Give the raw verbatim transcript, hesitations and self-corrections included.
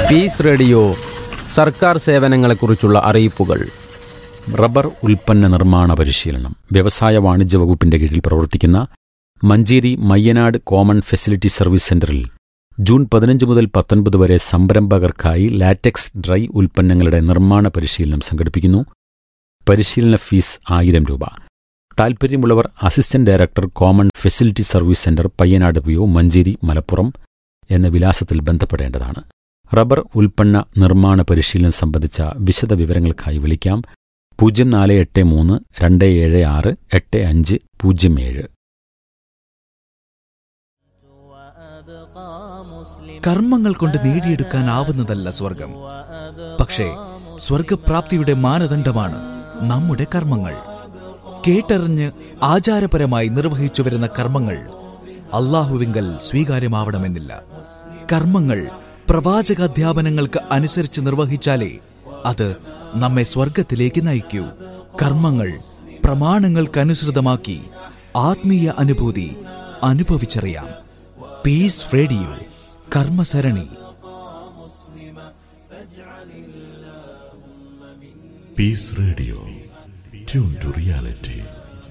Piece radio സർക്കാർ സേവനങ്ങളെക്കുറിച്ചുള്ള അറിയിപ്പുകൾ. Rubber ഉൽപ്പന്ന നിർമ്മാണ പരിശീലനം. വ്യവസായ വാണിജ്യ വകുപ്പിന്റെ കീഴിൽ പ്രവർത്തിക്കുന്ന Manjeri Mayyanad common facility service സെന്ററിൽ ജൂൺ പതിനഞ്ച് മുതൽ പത്തൊൻപത് വരെ സംരംഭകർക്കായി ലാറ്റക്സ് ഡ്രൈ ഉൽപ്പന്നങ്ങളുടെ നിർമ്മാണ പരിശീലനം സംഘടിപ്പിക്കുന്നു. പരിശീലന ഫീസ് ആയിരം രൂപ. താൽപ്പര്യമുള്ളവർ assistant director common facility service centre, Payyanad P O, Manjeri, Malappuram എന്ന വിലാസത്തിൽ ബന്ധപ്പെടേണ്ടതാണ്. റബ്ബർ ഉൽപ്പന്ന നിർമ്മാണ പരിശീലനം സംബന്ധിച്ച വിശദ വിവരങ്ങൾക്കായി വിളിക്കാം പൂജ്യം നാല് എട്ട് മൂന്ന് രണ്ട് ഏഴ് ആറ് എട്ട് അഞ്ച് പൂജ്യം ഏഴ്. കർമ്മങ്ങൾ കൊണ്ട് നേടിയെടുക്കാനാവുന്നതല്ല സ്വർഗം, പക്ഷേ സ്വർഗപ്രാപ്തിയുടെ മാനദണ്ഡമാണ് നമ്മുടെ കർമ്മങ്ങൾ. കേട്ടറിഞ്ഞ് ആചാരപരമായി നിർവഹിച്ചു വരുന്ന കർമ്മങ്ങൾ അല്ലാഹുവിങ്കൽ സ്വീകാര്യമാവണമെന്നില്ല. കർമ്മങ്ങൾ പ്രവാചകാധ്യാപനങ്ങൾക്ക് അനുസരിച്ച് നിർവഹിച്ചാലേ അത് നമ്മെ സ്വർഗത്തിലേക്ക് നയിക്കൂ. കർമ്മങ്ങൾ പ്രമാണങ്ങൾക്കനുസൃതമാക്കി ആത്മീയ അനുഭൂതി അനുഭവിച്ചറിയാം. Piece radio കർമ്മസരണി. Piece radio, tune to reality.